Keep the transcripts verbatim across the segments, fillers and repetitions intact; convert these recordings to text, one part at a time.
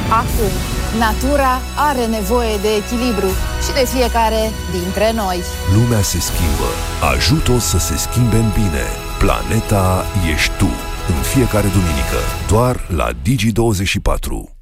Acum, natura are nevoie de echilibru și de fiecare dintre noi. Lumea se schimbă. Ajută-o să se schimbe în bine. Planeta ești tu. În fiecare duminică, doar la Digi douăzeci și patru.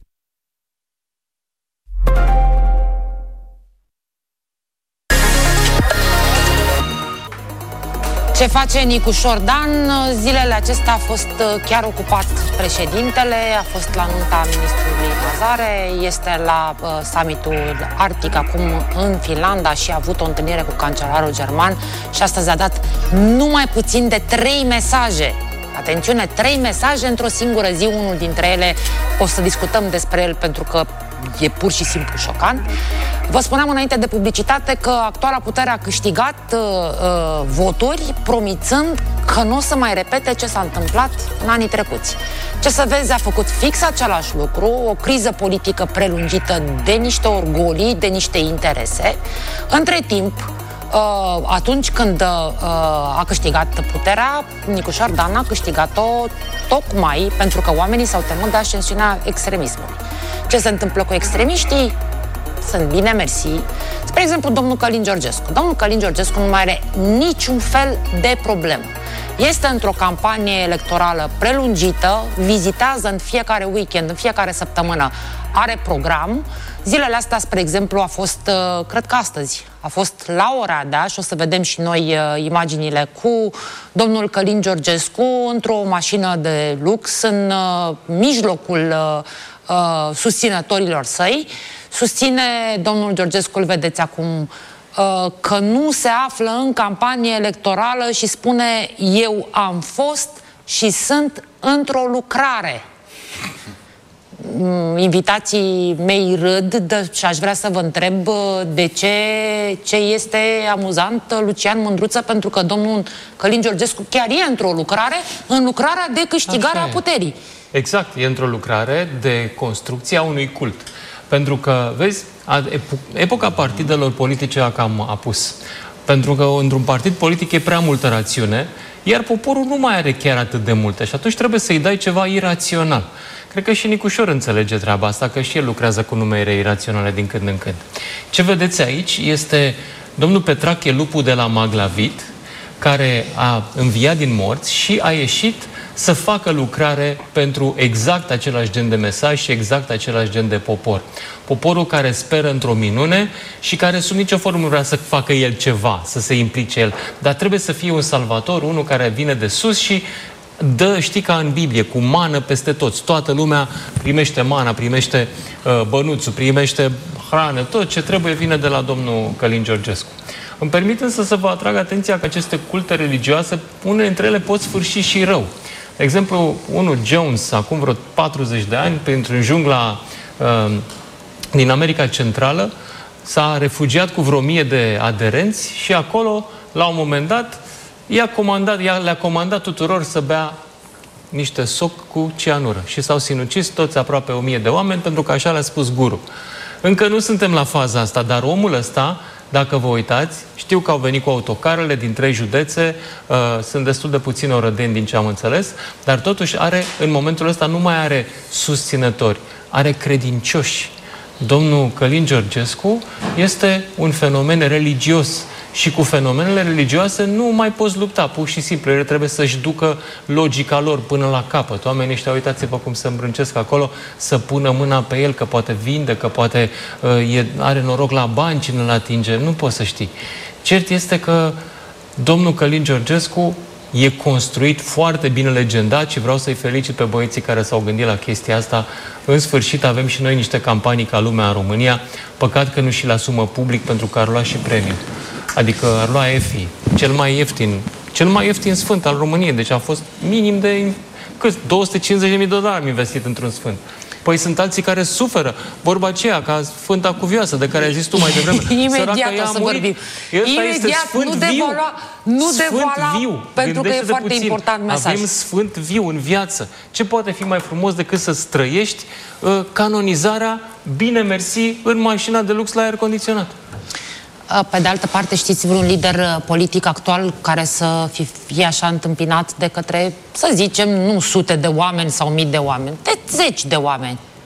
Ce face Nicușor Dan? Zilele acestea a fost chiar ocupat președintele, a fost la nunta ministrului Mazare, este la uh, summitul Arctic acum în Finlanda și a avut o întâlnire cu cancelarul german și astăzi a dat numai puțin de trei mesaje. Atențiune, trei mesaje într-o singură zi, unul dintre ele o să discutăm despre el pentru că e pur și simplu șocant. Vă spuneam înainte de publicitate că actuala putere a câștigat uh, uh, voturi promițând că nu o să mai repete ce s-a întâmplat în anii trecuți. Ce să vezi, a făcut fix același lucru, o criză politică prelungită de niște orgolii, de niște interese. Între timp, Uh, atunci când uh, a câștigat puterea, Nicușor Dan a câștigat-o tocmai pentru că oamenii s-au temut de ascensiunea extremismului. Ce se întâmplă cu extremiștii? Sunt bine, mersi. Spre exemplu, domnul Călin Georgescu. Domnul Călin Georgescu nu mai are niciun fel de problemă. Este într-o campanie electorală prelungită, vizitează în fiecare weekend, în fiecare săptămână, are program. Zilele astea, spre exemplu, a fost, cred că astăzi, a fost la Oradea și o să vedem și noi imaginile cu domnul Călin Georgescu într-o mașină de lux în mijlocul susținătorilor săi. Susține domnul Georgescu, îl vedeți acum, că nu se află în campanie electorală și spune: eu am fost și sunt într-o lucrare. Invitații mei râd de, și aș vrea să vă întreb de ce, ce este amuzant, Lucian Mândruță, pentru că domnul Călin Georgescu chiar e într-o lucrare, în lucrarea de câștigare a puterii. Exact, e într-o lucrare de construcția unui cult. Pentru că, vezi, epoca partidelor politice a cam apus. Pentru că într-un partid politic e prea multă rațiune, iar poporul nu mai are chiar atât de multe și atunci trebuie să-i dai ceva irațional. Cred că și Nicușor înțelege treaba asta, că și el lucrează cu numere iraționale din când în când. Ce vedeți aici este domnul Petrache Lupu de la Maglavit, care a înviat din morți și a ieșit să facă lucrare pentru exact același gen de mesaj și exact același gen de popor. Poporul care speră într-o minune și care sub nicio formă nu vrea să facă el ceva, să se implice el, dar trebuie să fie un salvator, unul care vine de sus și dă, știi, ca în Biblie, cu mană peste toți. Toată lumea primește mana, primește uh, bănuțul, primește hrană, tot ce trebuie vine de la domnul Călin Georgescu. Îmi permit însă să vă atrag atenția că aceste culte religioase, unele dintre ele pot sfârși și rău. De exemplu, unul Jones, acum vreo patruzeci de ani, printr-un jungla uh, din America Centrală, s-a refugiat cu vreo mie de aderenți și acolo, la un moment dat, i-a comandat, i-a, le-a comandat tuturor să bea niște soc cu cianură. Și s-au sinucis toți aproape o mie de oameni, pentru că așa le-a spus guru. Încă nu suntem la faza asta, dar omul ăsta, dacă vă uitați, știu că au venit cu autocarele din trei județe, uh, sunt destul de puțini orădeni din ce am înțeles, dar totuși are, în momentul ăsta nu mai are susținători, are credincioși. Domnul Călin Georgescu este un fenomen religios și cu fenomenele religioase nu mai poți lupta, pur și simplu. Ele trebuie să-și ducă logica lor până la capăt. Oamenii ăștia, uitați-vă cum se îmbrâncesc acolo, să pună mâna pe el, că poate vinde, că poate uh, e, are noroc la bani cine îl atinge. Nu poți să știi. Cert este că domnul Călin Georgescu e construit foarte bine legendat și vreau să-i felicit pe băieții care s-au gândit la chestia asta. În sfârșit avem și noi niște campanii ca lumea în România. Păcat că nu și le asumă public, pentru că ar lua și premiu. Adică ar lua E F I, cel mai ieftin, cel mai ieftin sfânt al României. Deci a fost minim de cât? două sute cincizeci de mii de dolari am investit într-un sfânt. Păi sunt alții care suferă. Vorba aceea, ca Sfânta Cuvioasă, de care ai zis tu mai devreme. Imediat o să vorbim. Imediat, nu devalua, nu devalua, viu. pentru că e foarte puțin. important mesaj. Avem Sfânt viu în viață. Ce poate fi mai frumos decât să străiești uh, canonizarea, bine mersi, în mașina de lux la aer condiționat? Pe de altă parte, știți vreun lider politic actual care să fie așa întâmpinat de către, să zicem, nu sute de oameni sau mii de oameni, de zeci de oameni?